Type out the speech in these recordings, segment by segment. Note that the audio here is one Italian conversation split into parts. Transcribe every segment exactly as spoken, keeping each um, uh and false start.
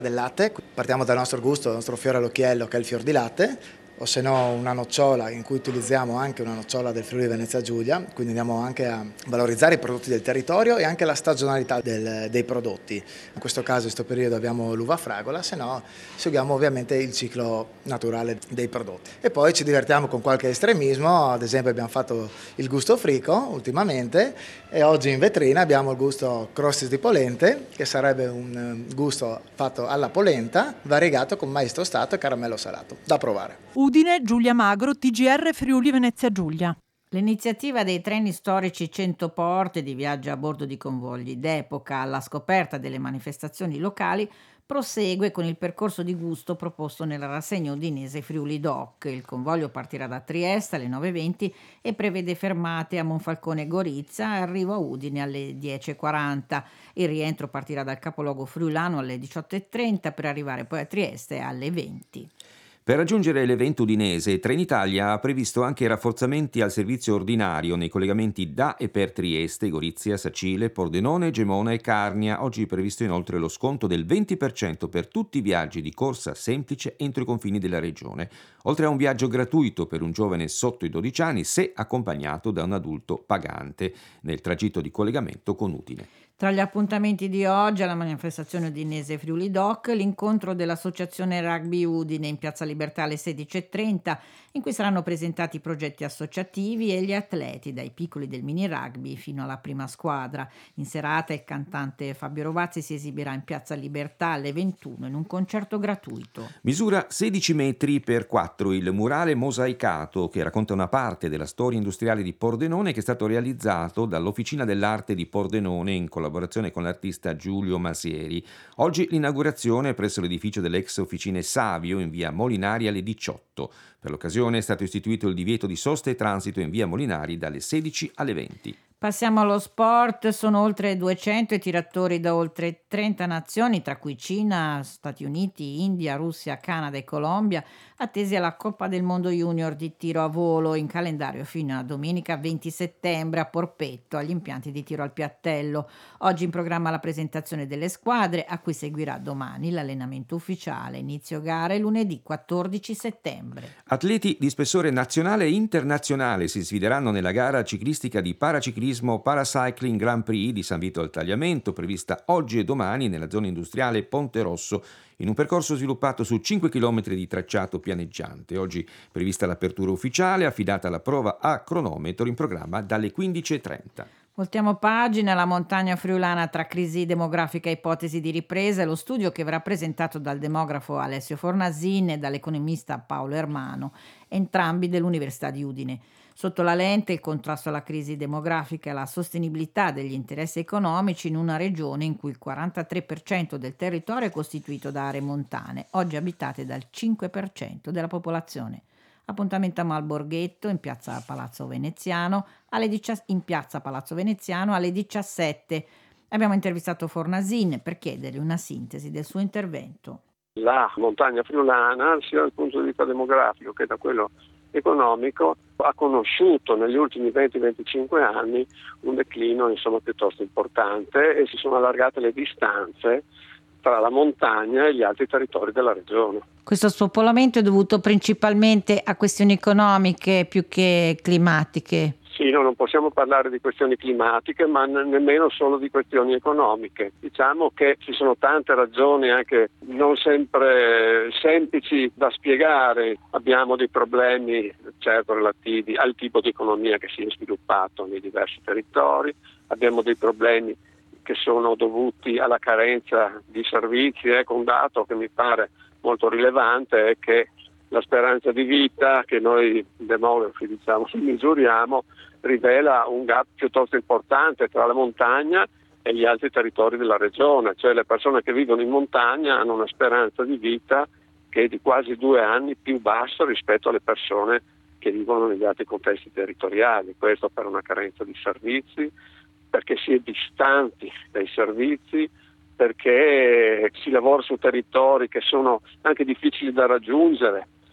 Del latte, partiamo dal nostro gusto, dal nostro fiore all'occhiello che è il fior di latte, o se no una nocciola in cui utilizziamo anche una nocciola del Friuli Venezia Giulia, quindi andiamo anche a valorizzare i prodotti del territorio e anche la stagionalità del, dei prodotti. In questo caso, in questo periodo abbiamo l'uva fragola, se no seguiamo ovviamente il ciclo naturale dei prodotti. E poi ci divertiamo con qualche estremismo, ad esempio abbiamo fatto il gusto frico ultimamente e oggi in vetrina abbiamo il gusto crostis di polente, che sarebbe un gusto fatto alla polenta, variegato con mais tostato e caramello salato, da provare. Udine, Giulia Magro, T G R Friuli Venezia Giulia. L'iniziativa dei treni storici cento porte di viaggio a bordo di convogli d'epoca alla scoperta delle manifestazioni locali prosegue con il percorso di gusto proposto nella rassegna udinese Friuli Doc. Il convoglio partirà da Trieste alle nove e venti e prevede fermate a Monfalcone e Gorizia e arrivo a Udine alle dieci e quaranta. Il rientro partirà dal capoluogo friulano alle diciotto e trenta per arrivare poi a Trieste alle venti. Per raggiungere l'evento udinese, Trenitalia ha previsto anche rafforzamenti al servizio ordinario nei collegamenti da e per Trieste, Gorizia, Sacile, Pordenone, Gemona e Carnia. Oggi è previsto inoltre lo sconto del venti per cento per tutti i viaggi di corsa semplice entro i confini della regione, oltre a un viaggio gratuito per un giovane sotto i dodici anni se accompagnato da un adulto pagante nel tragitto di collegamento con Udine. Tra gli appuntamenti di oggi alla manifestazione udinese Friuli Doc, l'incontro dell'Associazione Rugby Udine in Piazza Libertà alle sedici e trenta, in cui saranno presentati i progetti associativi e gli atleti, dai piccoli del mini rugby fino alla prima squadra. In serata il cantante Fabio Rovazzi si esibirà in Piazza Libertà alle ventuno in un concerto gratuito. Misura sedici metri per quattro il murale mosaicato che racconta una parte della storia industriale di Pordenone, che è stato realizzato dall'Officina dell'Arte di Pordenone in collaborazione con l'artista Giulio Masieri. Oggi l'inaugurazione presso l'edificio delle ex officine Savio in via Molinari alle diciotto. Per l'occasione è stato istituito il divieto di sosta e transito in via Molinari dalle sedici alle venti. Passiamo allo sport. Sono oltre duecento i tiratori da oltre trenta nazioni, tra cui Cina, Stati Uniti, India, Russia, Canada e Colombia, attesi alla Coppa del Mondo Junior di tiro a volo in calendario fino a domenica venti settembre a Porpetto, agli impianti di tiro al piattello. Oggi in programma la presentazione delle squadre, a cui seguirà domani l'allenamento ufficiale. Inizio gare lunedì quattordici settembre. Atleti di spessore nazionale e internazionale si sfideranno nella gara ciclistica di paraciclismo Paracycling Grand Prix di San Vito al Tagliamento, prevista oggi e domani nella zona industriale Ponte Rosso, in un percorso sviluppato su cinque chilometri di tracciato pianeggiante. Oggi prevista l'apertura ufficiale, affidata alla prova a cronometro, in programma dalle quindici e trenta. Voltiamo pagina. La montagna friulana tra crisi demografica e ipotesi di ripresa è lo studio che verrà presentato dal demografo Alessio Fornasin e dall'economista Paolo Ermano, entrambi dell'Università di Udine. Sotto la lente il contrasto alla crisi demografica e la sostenibilità degli interessi economici in una regione in cui il quarantatré per cento del territorio è costituito da aree montane, oggi abitate dal cinque per cento della popolazione. Appuntamento a Malborghetto in piazza Palazzo Veneziano alle dieci in piazza Palazzo Veneziano alle diciassette. Abbiamo intervistato Fornasin per chiedergli una sintesi del suo intervento. La montagna friulana, sia dal punto di vista demografico che da quello economico, ha conosciuto negli ultimi venti venticinque anni un declino insomma piuttosto importante e si sono allargate le distanze tra la montagna e gli altri territori della regione. Questo spopolamento è dovuto principalmente a questioni economiche più che climatiche? Sì, no, non possiamo parlare di questioni climatiche, ma n- nemmeno solo di questioni economiche. Diciamo che ci sono tante ragioni anche non sempre semplici da spiegare. Abbiamo dei problemi, certo, relativi al tipo di economia che si è sviluppato nei diversi territori, abbiamo dei problemi che sono dovuti alla carenza di servizi. Ecco, un dato che mi pare molto rilevante è che la speranza di vita che noi demografi diciamo misuriamo rivela un gap piuttosto importante tra la montagna e gli altri territori della regione, cioè le persone che vivono in montagna hanno una speranza di vita che è di quasi due anni più bassa rispetto alle persone che vivono negli altri contesti territoriali. Questo per una carenza di servizi, perché si è distanti dai servizi, perché si lavora su territori che sono anche difficili da raggiungere,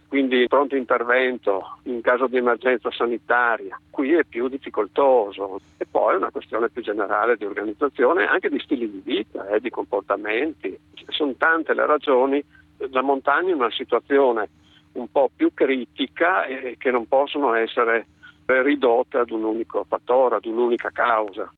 quindi pronto intervento in caso di emergenza sanitaria. Qui è più difficoltoso. E poi una questione più generale di organizzazione, anche di stili di vita, eh, di comportamenti. Sono tante le ragioni. La montagna è una situazione un po' più critica e che non possono essere ridotte ad un unico fattore, ad un'unica causa.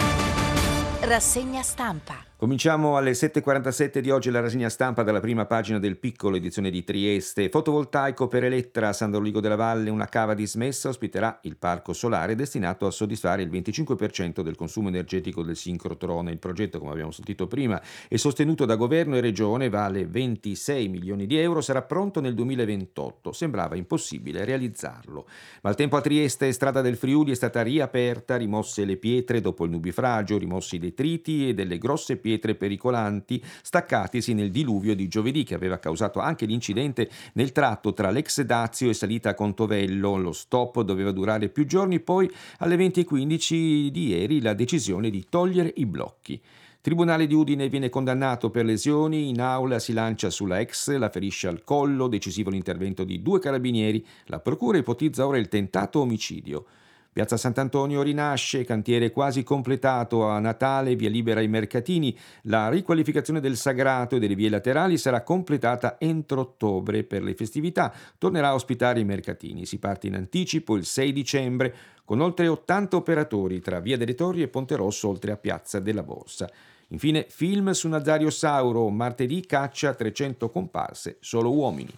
Rassegna stampa. Cominciamo alle sette e quarantasette di oggi la rassegna stampa dalla prima pagina del Piccolo, edizione di Trieste. Fotovoltaico per Elettra, San Dorigo della Valle, una cava dismessa ospiterà il parco solare destinato a soddisfare il venticinque per cento del consumo energetico del sincrotrone. Il progetto, come abbiamo sentito prima, è sostenuto da governo e regione, vale ventisei milioni di euro, sarà pronto nel duemilaventotto. Sembrava impossibile realizzarlo. Maltempo a Trieste, strada del Friuli è stata riaperta, rimosse le pietre dopo il nubifragio, rimossi i detriti e delle grosse pietre pietre pericolanti staccatisi nel diluvio di giovedì, che aveva causato anche l'incidente nel tratto tra l'ex Dazio e salita a Contovello. Lo stop doveva durare più giorni, poi alle venti e quindici di ieri la decisione di togliere i blocchi. Tribunale di Udine viene condannato per lesioni, in aula si lancia sulla ex, la ferisce al collo, decisivo l'intervento di due carabinieri, la procura ipotizza ora il tentato omicidio. Piazza Sant'Antonio rinasce, cantiere quasi completato a Natale, via libera ai mercatini. La riqualificazione del Sagrato e delle vie laterali sarà completata entro ottobre. Per le festività tornerà a ospitare i mercatini. Si parte in anticipo il sei dicembre con oltre ottanta operatori tra via delle Torri e Ponte Rosso, oltre a Piazza della Borsa. Infine, film su Nazario Sauro, martedì caccia trecento comparse, solo uomini.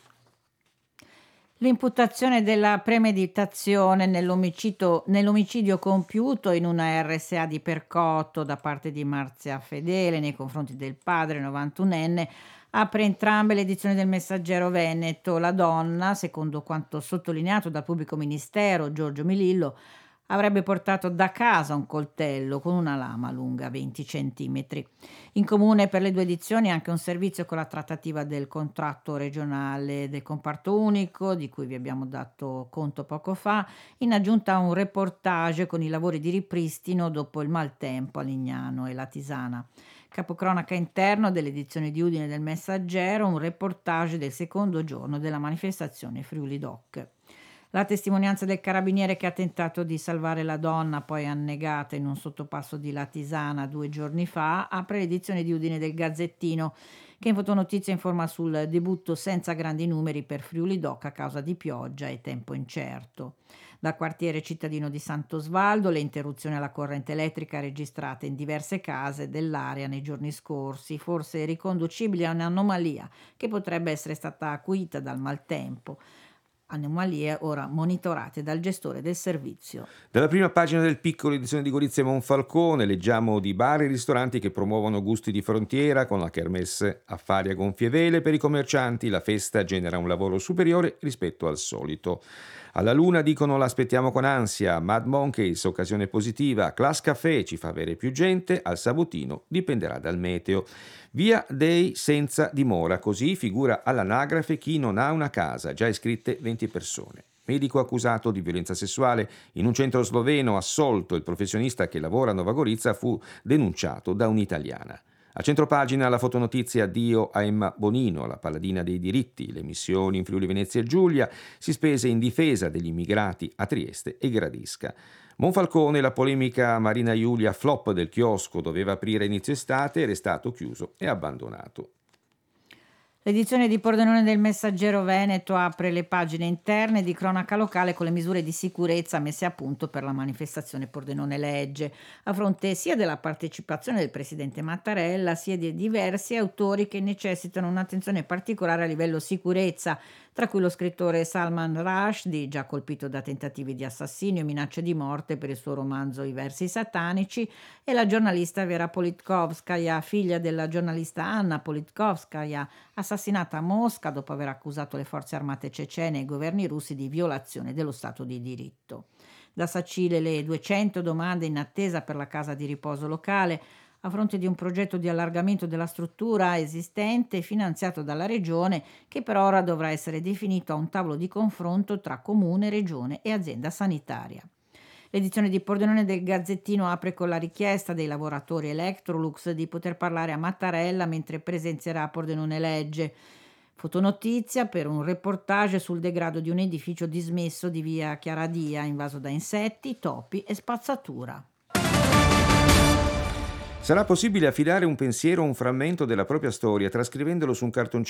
L'imputazione della premeditazione nell'omicidio, nell'omicidio compiuto in una erre esse a di Percotto da parte di Marzia Fedele nei confronti del padre novantunenne apre entrambe le edizioni del Messaggero Veneto. La donna, secondo quanto sottolineato dal pubblico ministero Giorgio Milillo, avrebbe portato da casa un coltello con una lama lunga venti centimetri. In comune per le due edizioni anche un servizio con la trattativa del contratto regionale del comparto unico, di cui vi abbiamo dato conto poco fa, in aggiunta a un reportage con i lavori di ripristino dopo il maltempo a Lignano e Latisana. Capocronaca interno dell'edizione di Udine del Messaggero, un reportage del secondo giorno della manifestazione Friuli Doc. La testimonianza del carabiniere che ha tentato di salvare la donna, poi annegata in un sottopasso di Latisana due giorni fa, apre l'edizione di Udine del Gazzettino, che in fotonotizia informa sul debutto senza grandi numeri per Friuli Doc a causa di pioggia e tempo incerto. Dal quartiere cittadino di Sant'Osvaldo, le interruzioni alla corrente elettrica registrate in diverse case dell'area nei giorni scorsi, forse riconducibili a un'anomalia che potrebbe essere stata acuita dal maltempo. Anomalie ora monitorate dal gestore del servizio. Dalla prima pagina del Piccolo, edizione di Gorizia e Monfalcone, leggiamo di bar e ristoranti che promuovono gusti di frontiera con la kermesse affari a gonfie vele. Per i commercianti la festa genera un lavoro superiore rispetto al solito. Alla Luna dicono l'aspettiamo con ansia, Mad Monkeys occasione positiva, Class Café ci fa avere più gente, al Sabotino dipenderà dal meteo. Via dei senza dimora, così figura all'anagrafe chi non ha una casa, già iscritte venti persone. Medico accusato di violenza sessuale in un centro sloveno, assolto il professionista che lavora a Nova Gorica fu denunciato da un'italiana. A centropagina la fotonotizia addio a Emma Bonino, la paladina dei diritti. Le missioni in Friuli Venezia Giulia si spese in difesa degli immigrati a Trieste e Gradisca. Monfalcone, la polemica Marina Iulia flop del chiosco, doveva aprire inizio estate, è restato chiuso e abbandonato. L'edizione di Pordenone del Messaggero Veneto apre le pagine interne di cronaca locale con le misure di sicurezza messe a punto per la manifestazione Pordenone Legge, a fronte sia della partecipazione del presidente Mattarella sia di diversi autori che necessitano un'attenzione particolare a livello sicurezza, tra cui lo scrittore Salman Rushdie, già colpito da tentativi di assassinio e minacce di morte per il suo romanzo I versi satanici, e la giornalista Vera Politkovskaya, figlia della giornalista Anna Politkovskaya, assassinata a Mosca dopo aver accusato le forze armate cecene e i governi russi di violazione dello Stato di diritto. Da Sacile le duecento domande in attesa per la casa di riposo locale, a fronte di un progetto di allargamento della struttura esistente finanziato dalla Regione, che per ora dovrà essere definito a un tavolo di confronto tra Comune, Regione e azienda sanitaria. L'edizione di Pordenone del Gazzettino apre con la richiesta dei lavoratori Electrolux di poter parlare a Mattarella mentre presenzierà a Pordenone Legge. Fotonotizia per un reportage sul degrado di un edificio dismesso di via Chiaradia, invaso da insetti, topi e spazzatura. Sarà possibile affidare un pensiero o un frammento della propria storia trascrivendolo su un cartoncino